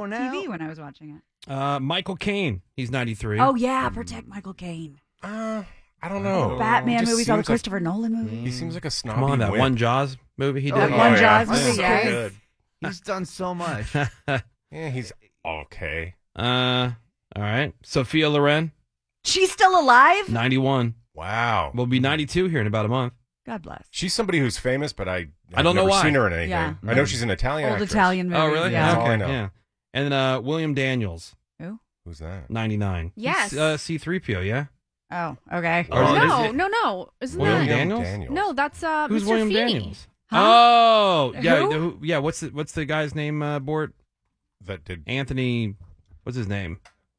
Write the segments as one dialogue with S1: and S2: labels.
S1: TV when I was watching it.
S2: Michael Caine. He's 93.
S1: Oh, yeah. Protect Michael Caine.
S3: I don't know.
S1: Batman movies, all the Christopher Nolan movies.
S3: He seems like a snobby
S2: Come on, that
S3: wimp.
S2: one Jaws movie he did.
S1: One Jaws movie,
S3: So
S1: yes.
S3: good.
S4: He's done so much.
S3: Yeah, he's okay.
S2: All right. Sophia Loren,
S1: She's still alive?
S2: 91.
S3: Wow.
S2: Will be 92 here in about a month.
S1: God bless.
S3: She's somebody who's famous, but I've
S2: don't know
S3: never
S2: why.
S3: seen her in anything.
S1: Yeah.
S3: I know she's an Italian
S1: Old
S3: actress.
S1: Italian movie.
S2: Oh, really?
S1: Yeah.
S3: That's all I
S2: Okay,
S3: know.
S2: yeah. And William Daniels,
S1: Who?
S3: Who's that?
S2: 99.
S5: Yes.
S2: He's, C-3PO, yeah?
S1: Oh, okay.
S2: Or is it-
S5: No. Isn't
S2: William
S5: that?
S2: Daniels?
S5: No, that's
S2: Who's
S5: Mr.
S2: William
S5: Feeney.
S2: Daniels?
S1: Huh?
S2: Oh, yeah.
S1: Who?
S2: Yeah, what's the guy's name, Bort?
S3: That did.
S2: Anthony, what's his name?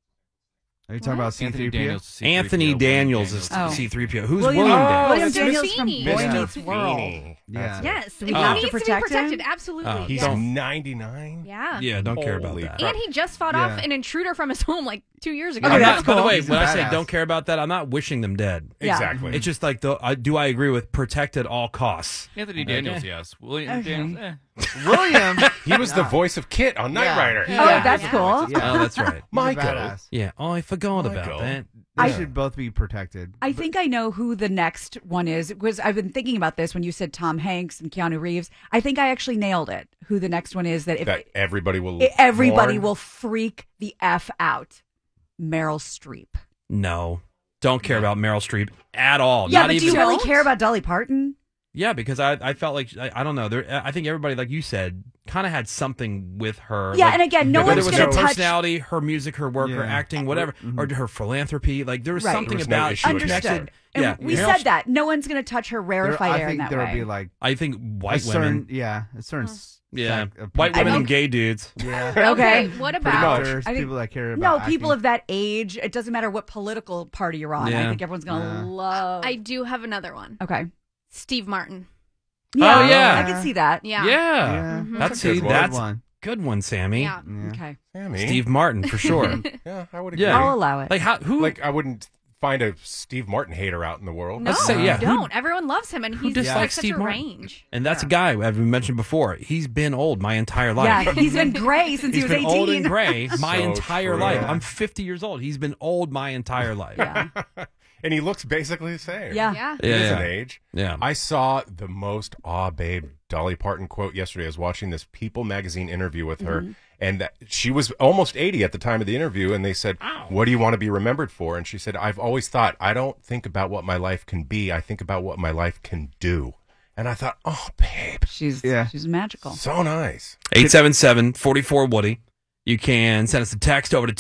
S4: Are you talking about
S6: Anthony
S4: C-3PO?
S6: Daniels. C-3PO,
S2: Anthony
S6: William
S2: Daniels is
S1: Oh.
S2: C-3PO. Who's
S1: William,
S2: William Daniels?
S1: William
S5: Mr.
S1: Daniels from
S5: Feeney.
S1: Boy
S3: Mr.
S1: Meets World.
S3: Feeney.
S4: Yeah.
S5: Yes,
S1: Do
S5: he
S1: we have
S5: needs
S1: to
S5: to be
S1: protect him?
S5: protected. Absolutely.
S2: Oh,
S3: He's
S5: yes.
S3: 99.
S5: Yeah.
S2: Yeah, don't care about
S3: Holy
S2: that.
S3: crap.
S5: And he just fought
S4: Yeah.
S5: off an intruder from his home like 2 years ago.
S1: Okay,
S2: I'm
S1: that's
S2: not, by the
S1: cool.
S2: way,
S4: He's a
S2: when I say
S4: badass.
S2: don't care about that, I'm not wishing them dead.
S1: Yeah.
S3: Exactly.
S2: It's just like, do I agree with protect at all costs?
S6: Anthony Daniels, yes. William
S1: Okay.
S6: Daniels,
S4: William.
S3: He was the voice of Kit on Knight
S4: Yeah.
S3: Rider.
S1: Oh,
S5: Yeah.
S1: that's
S5: Yeah.
S1: cool.
S4: Yeah.
S2: Oh, that's right.
S4: He's a
S3: Michael.
S4: badass.
S2: Yeah. Oh, I forgot about
S3: Michael.
S2: that.
S4: They
S1: I-
S4: should both be protected.
S1: I think I know who the next one is. Because I've been thinking about this when you said Tom Hanks and Keanu Reeves. I think I actually nailed it. Who the next one is that if
S3: That everybody will.
S1: everybody
S3: mourn.
S1: will freak the F out. Meryl Streep.
S2: No, don't care about Meryl Streep at all.
S1: Yeah,
S2: Not
S1: but
S2: even.
S1: do you really
S5: Don't?
S1: care about Dolly Parton?
S2: Yeah, because I felt like I don't know. I think everybody, like you said, kind of had something with her.
S1: Yeah,
S2: like,
S1: and again, no
S2: whether
S1: one's
S2: it was
S1: going
S2: her
S1: to touch.
S2: personality, her music, her work, her
S4: Yeah.
S2: acting, whatever, or her philanthropy. Like there was
S1: Right.
S2: something
S3: There was no
S2: about
S3: issue with
S1: Understood.
S2: connected.
S1: And
S2: Yeah,
S1: we
S2: Meryl
S1: said that. No one's going to touch her rarefied
S4: I
S1: air in
S4: think
S1: that
S4: there
S1: way.
S4: would be like
S2: I think
S4: a
S2: white
S4: certain,
S2: women.
S4: a certain
S2: Yeah,
S4: sect of
S2: white
S4: people.
S2: women
S1: I
S2: and gay dudes.
S4: Yeah.
S1: Okay.
S5: What
S3: Pretty
S5: about?
S3: much.
S4: There's
S1: I think-
S4: people that care
S1: No,
S4: about
S1: people
S4: acting.
S1: of that age. It doesn't matter what political party you're on. I
S2: Yeah.
S1: think everyone's going to
S4: Yeah.
S1: love.
S5: I do have another one.
S1: Okay.
S5: Steve Martin.
S1: Yeah,
S2: Oh, yeah.
S1: I can see that.
S5: Yeah.
S2: Yeah,
S5: Mhm.
S2: that's
S3: a good one.
S2: that's
S4: one.
S2: good one, Sammy.
S5: Yeah.
S4: Yeah.
S1: Okay.
S3: Sammy.
S2: Steve Martin for sure.
S3: Yeah, I would
S2: Yeah.
S3: agree.
S1: I'll allow it.
S2: Like how? Who?
S3: Like, I wouldn't find a Steve Martin hater out in the world.
S5: No,
S2: Let's say, yeah.
S5: don't. Everyone loves him, and he's
S2: dislikes
S5: like such
S2: Steve
S5: a
S2: Martin?
S5: range.
S2: And that's a guy as we mentioned before. He's been old my entire life.
S1: yeah, he's been gray since he
S2: He's
S1: was
S2: been
S1: 18.
S2: old and gray my
S3: So
S2: entire
S3: true.
S2: life.
S4: Yeah.
S2: I'm 50 years old. He's been old my entire life.
S1: Yeah.
S3: And he looks basically the same.
S1: Yeah.
S5: Yeah.
S3: He
S2: Yeah,
S3: doesn't
S2: yeah.
S3: age.
S2: Yeah.
S3: I saw the most babe Dolly Parton quote yesterday. I was watching this People magazine interview with her, and she was almost 80 at the time of the interview, and they said, what do you want to be remembered for? And she said, I've always thought, I don't think about what my life can be. I think about what my life can do. And I thought, oh, babe,
S1: She's magical.
S3: so nice.
S2: 877-44-WOODY. You can send us a text over to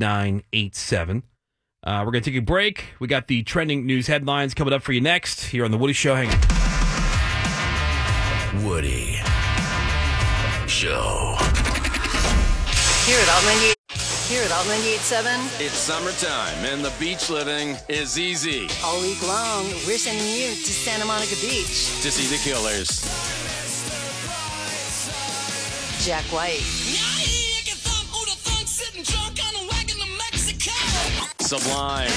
S2: 22987. We're going to take a break. We got the trending news headlines coming up for you next here on The Woody Show. Hang on.
S7: Woody Show.
S8: Here at Alt 98.7,
S7: It's summertime and the beach living is easy.
S8: all week long, we're sending you to Santa Monica Beach.
S7: To see the Killers,
S8: Jack White,
S7: Sublime,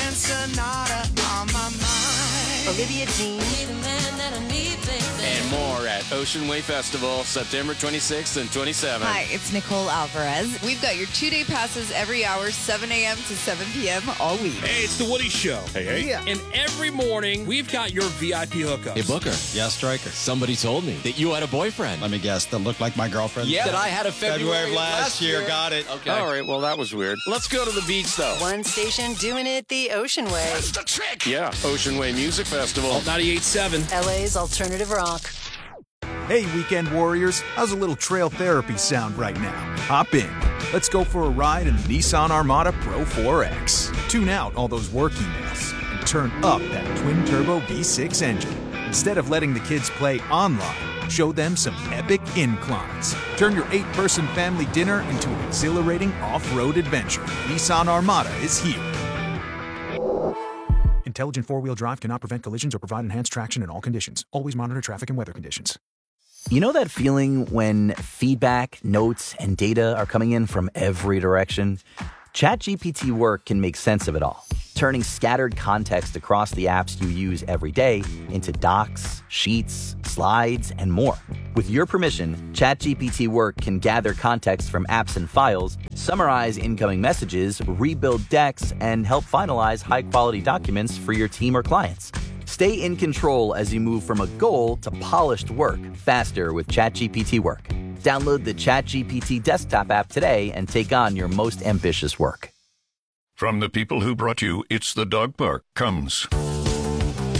S8: Olivia Dean,
S7: and more at Ocean Way Festival, September 26th and 27th.
S9: Hi, it's Nicole Alvarez. We've got your 2-day passes every hour, 7 a.m. to 7 p.m. all week.
S2: Hey, it's The Woody Show.
S3: Hey.
S4: Yeah.
S2: And every morning, we've got your VIP hookups.
S10: Hey, Booker. Yeah, Striker. Somebody told me that you had a boyfriend.
S11: Let me guess, that looked like my girlfriend?
S10: Yeah, that I had a
S11: February of last year. Got it.
S7: Okay. All right, well, that was weird. Let's go to the beach, though.
S8: one station doing it the Ocean Way.
S7: the trick. Yeah, Ocean Way Music Festival.
S2: 98.7.
S8: LA's alternative rock.
S12: Hey, weekend warriors, how's a little trail therapy sound right now? Hop in. Let's go for a ride in the Nissan Armada Pro 4X. Tune out all those work emails and turn up that twin-turbo V6 engine. Instead of letting the kids play online, show them some epic inclines. Turn your 8-person family dinner into an exhilarating off-road adventure. Nissan Armada is here. Intelligent four-wheel drive cannot prevent collisions or provide enhanced traction in all conditions. Always monitor traffic and weather conditions.
S13: You know that feeling when feedback, notes, and data are coming in from every direction? ChatGPT Work can make sense of it all. turning scattered context across the apps you use every day into docs, sheets, slides, and more. With your permission, ChatGPT Work can gather context from apps and files, summarize incoming messages, rebuild decks, and help finalize high-quality documents for your team or clients. Stay in control as you move from a goal to polished work faster with ChatGPT Work. Download the ChatGPT desktop app today and take on your most ambitious work.
S14: From the people who brought you It's the Dog Park comes